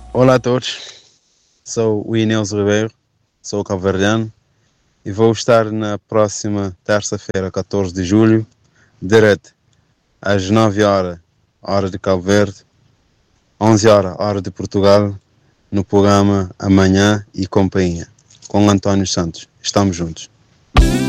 Olá a todos, sou o Inês Ribeiro, sou cabo-verdiano e vou estar na próxima terça-feira, 14 de julho, direto às 9 horas, hora de Cabo Verde, 11 horas, hora de Portugal, no programa Amanhã e Companhia, com António Santos. Estamos juntos.